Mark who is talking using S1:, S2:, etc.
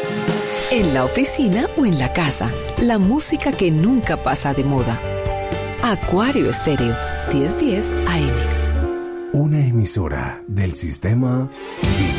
S1: En la oficina o en la casa, la música que nunca pasa de moda. Acuario Estéreo, 1010 AM.
S2: Una emisora del sistema Vida.